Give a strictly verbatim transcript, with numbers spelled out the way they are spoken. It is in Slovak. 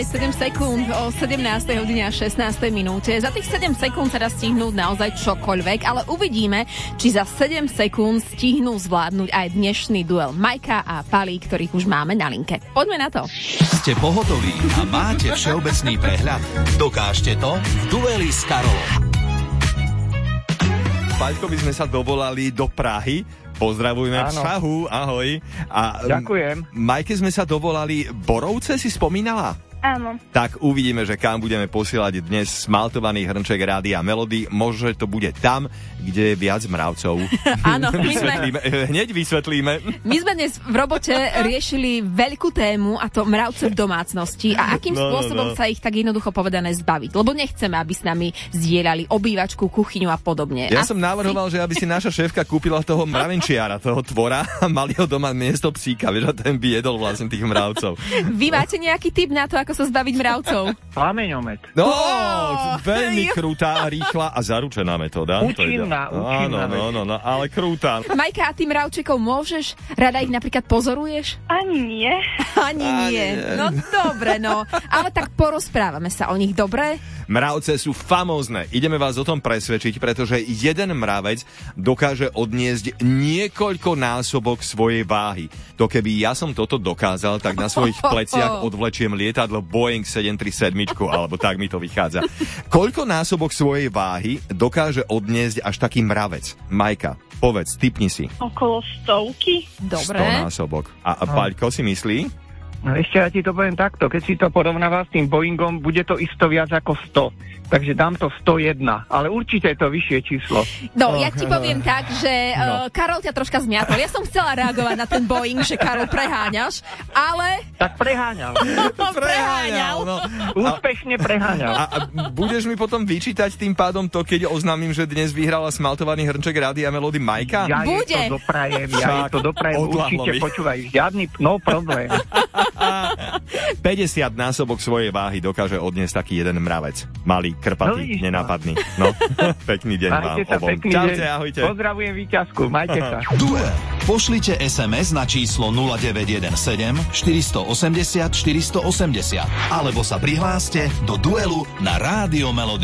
sedem sekúnd o sedemnástej hodine a šestnástej minúte. Za tých sedem sekúnd sa dá stihnúť naozaj čokoľvek, ale uvidíme, či za sedem sekúnd stihnú zvládnuť aj dnešný duel Majka a Pali, ktorých už máme na linke. Poďme na to. Ste pohotoví a máte všeobecný prehľad? Dokážte to v dueli s Karolom. Paľkovi sme sa dovolali do Prahy. Pozdravujme Prahu, ahoj. A, ďakujem. Majke sme sa dovolali Borovce, si spomínala? Áno. Tak uvidíme, že kam budeme posielať dnes smaltovaný hrnček Rádia Melody. Možno, že to bude tam, kde je viac mravcov. Áno. Vysvetlíme, sme... Hneď vysvetlíme. My sme dnes v robote riešili veľkú tému, a to mravce v domácnosti a akým no, spôsobom no, no. sa ich tak jednoducho povedané zbaviť. Lebo nechceme, aby s nami zdieľali obývačku, kuchyňu a podobne. Ja a som navrhoval, že aby si naša šéfka kúpila toho mravenčiara, toho tvora a mali ho doma miesto psíka, vieš, a ten by jedol vlastne tých mravcov. Vy máte nejaký tip na to, ako sa zbaviť mravcov? Plameňomet. No, Oh! veľmi krúta, rýchla a zaručená metóda. Účinná, účinná. Áno, no, no, no, ale krúta. Majka, a tým mravčekov môžeš? Rada ich napríklad pozoruješ? Ani nie. Ani nie. nie. No dobre, no. Ale tak porozprávame sa o nich, dobre? Mravce sú famózne. Ideme vás o tom presvedčiť, pretože jeden mravec dokáže odniesť niekoľko násobok svojej váhy. To keby ja som toto dokázal, tak na svojich pleciach odvlečiem lietadlo Boeing sedem tri sedem, alebo tak mi to vychádza. Koľko násobok svojej váhy dokáže odniesť až taký mravec? Majka, povedz, tipni si. Okolo stovky. Dobre. sto násobok. A, a Paľko si myslí? No ešte ja ti to poviem takto, keď si to porovnáva s tým Boeingom, bude to isto viac ako sto. Takže dám to sto jeden, ale určite je to vyššie číslo. No, ja ti poviem tak, že no. uh, Karol ťa troška zmiatol. Ja som chcela reagovať na ten Boeing, že Karol preháňaš, ale... Tak preháňal. preháňal. No. Úspešne preháňal. A, a budeš mi potom vyčítať tým pádom to, keď oznámim, že dnes vyhrala smaltovaný hrnček Rádia Melody Majka? Ja Bude. jej to doprajem, ja jej to doprajem, určite mi. Počúvaj, žiadny, no problém. päťdesiat násobok svojej váhy dokáže odniesť taký jeden mravec. Malý, krpatý, no, nenápadný. No, pekný deň majte vám sa, obom. pekný Čaute, deň. ahojte. Pozdravujem víťazku, majte sa. Duel. Pošlite es em es na číslo nula deväť jeden sedem štyri osem nula štyri osem nula alebo sa prihláste do duelu na Rádio Melody.